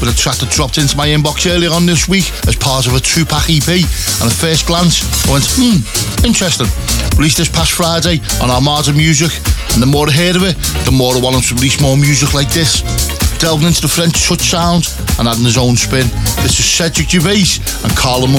with a track that dropped into my inbox earlier on this week as part of a 2-pack EP, and at first glance I went, interesting. Released this past Friday on Armada Music, and the more I heard of it, the more I wanted to release more music like this. Delving into the French touch sound and adding his own spin. This is Cedric Gervais and Carla